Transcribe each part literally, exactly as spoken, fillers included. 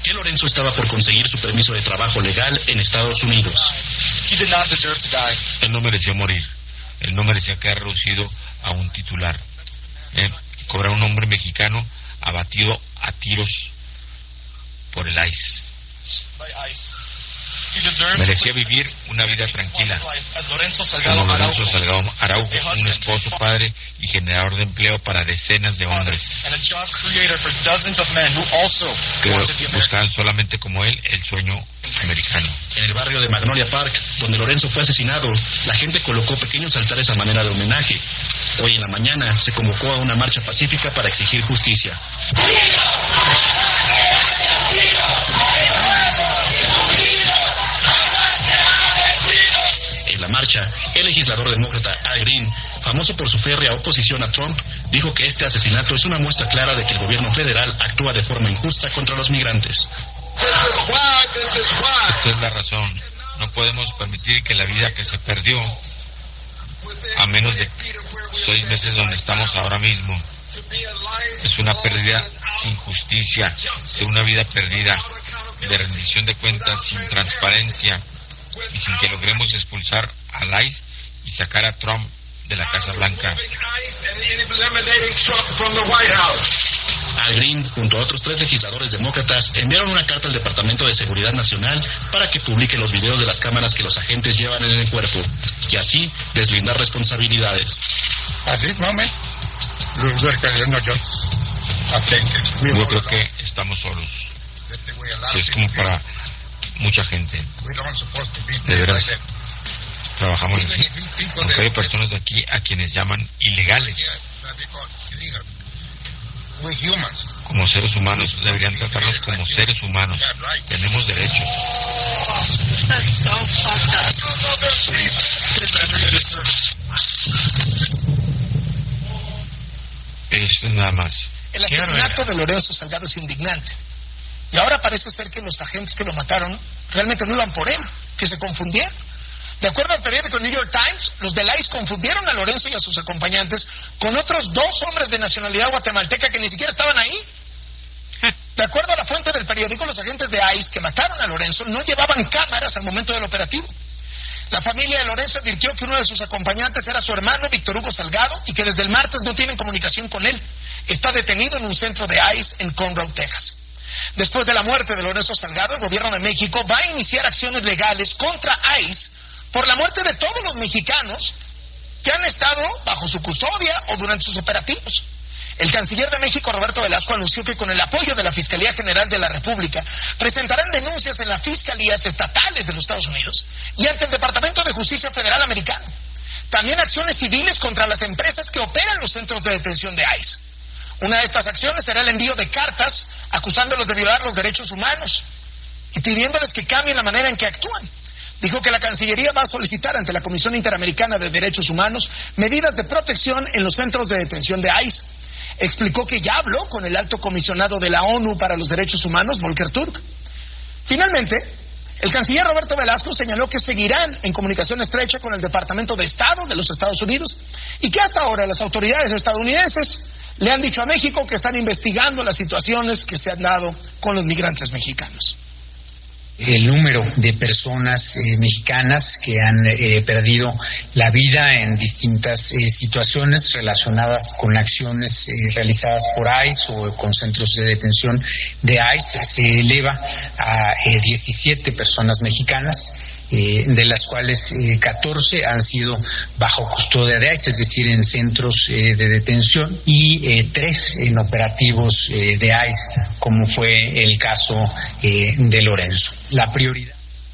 que Lorenzo estaba por conseguir su permiso de trabajo legal en Estados Unidos. Él no mereció morir. Él no merecía quedar reducido a un titular. ¿Eh? Cobrar un hombre mexicano abatido a tiros por el I C E. Merecía vivir una vida tranquila como Lorenzo Salgado Araujo, un esposo, padre y generador de empleo para decenas de hombres que buscaban solamente como él el sueño americano. En el barrio de Magnolia Park, donde Lorenzo fue asesinado, la gente colocó pequeños altares a manera de homenaje. Hoy en la mañana se convocó a una marcha pacífica para exigir justicia. En la marcha, el legislador demócrata Al Green, famoso por su férrea oposición a Trump, dijo que este asesinato es una muestra clara de que el gobierno federal actúa de forma injusta contra los migrantes. Esta es la razón. No podemos permitir que la vida que se perdió, a menos de seis meses donde estamos ahora mismo, es una pérdida sin justicia, de una vida perdida, de rendición de cuentas sin transparencia y sin que logremos expulsar al I C E y sacar a Trump de la Casa Blanca. Al Green, junto a otros tres legisladores demócratas, enviaron una carta al Departamento de Seguridad Nacional para que publique los videos de las cámaras que los agentes llevan en el cuerpo y así deslindar responsabilidades. Yo creo que estamos solos. Si es como para mucha gente. De veras, trabajamos así. Aunque hay personas aquí a quienes llaman ilegales. Como seres humanos, deberían tratarnos como seres humanos. Tenemos derechos. Esto es nada más. El asesinato de Lorenzo Salgado es indignante. Y ahora parece ser que los agentes que lo mataron realmente no iban por él, que se confundieron. De acuerdo al periódico New York Times, los del I C E confundieron a Lorenzo y a sus acompañantes con otros dos hombres de nacionalidad guatemalteca que ni siquiera estaban ahí. De acuerdo a la fuente del periódico, los agentes de I C E que mataron a Lorenzo no llevaban cámaras al momento del operativo. La familia de Lorenzo advirtió que uno de sus acompañantes era su hermano Víctor Hugo Salgado y que desde el martes no tienen comunicación con él. Está detenido en un centro de I C E en Conroe, Texas. Después de la muerte de Lorenzo Salgado, el gobierno de México va a iniciar acciones legales contra I C E por la muerte de todos los mexicanos que han estado bajo su custodia o durante sus operativos. El canciller de México, Roberto Velasco, anunció que con el apoyo de la Fiscalía General de la República presentarán denuncias en las fiscalías estatales de los Estados Unidos y ante el Departamento de Justicia Federal americano. También acciones civiles contra las empresas que operan los centros de detención de I C E. Una de estas acciones será el envío de cartas acusándolos de violar los derechos humanos y pidiéndoles que cambien la manera en que actúan. Dijo que la Cancillería va a solicitar ante la Comisión Interamericana de Derechos Humanos medidas de protección en los centros de detención de I C E. Explicó que ya habló con el alto comisionado de la ONU para los Derechos Humanos, Volker Turk. Finalmente, el canciller Roberto Velasco señaló que seguirán en comunicación estrecha con el Departamento de Estado de los Estados Unidos y que hasta ahora las autoridades estadounidenses le han dicho a México que están investigando las situaciones que se han dado con los migrantes mexicanos. El número de personas eh, mexicanas que han eh, perdido la vida en distintas eh, situaciones relacionadas con acciones eh, realizadas por I C E o con centros de detención de I C E se eleva a eh, diecisiete personas mexicanas, eh, de las cuales eh, catorce han sido bajo custodia de I C E, es decir, en centros eh, de detención, y eh, tres en operativos eh, de I C E, como fue el caso eh, de Lorenzo. La prioridad.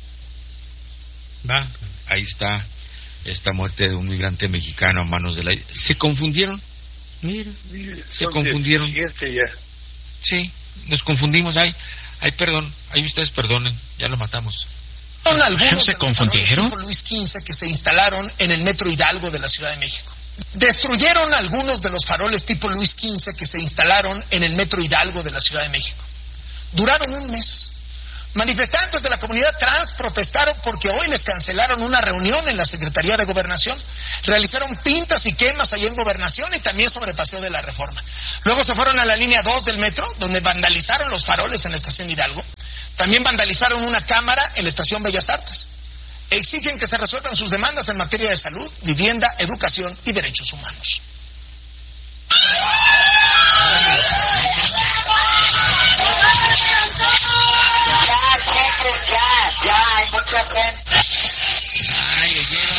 Va, ahí está esta muerte de un migrante mexicano a manos de la I C E. ¿Se confundieron? Mira, mira se confundieron. Sí, nos confundimos. Ay, ay, perdón, ay, ustedes perdonen, ya lo matamos. Son algunos ¿Se confundieron? tipo Luis quince que se instalaron en el Metro Hidalgo de la Ciudad de México. Destruyeron algunos de los faroles tipo Luis quince que se instalaron en el Metro Hidalgo de la Ciudad de México. Duraron un mes. Manifestantes de la comunidad trans protestaron porque hoy les cancelaron una reunión en la Secretaría de Gobernación. Realizaron pintas y quemas ahí en Gobernación y también sobre Paseo de la Reforma. Luego se fueron a la línea dos del metro, donde vandalizaron los faroles en la estación Hidalgo. También vandalizaron una cámara en la Estación Bellas Artes. Exigen que se resuelvan sus demandas en materia de salud, vivienda, educación y derechos humanos. Ya, ya, ya, hay mucha gente.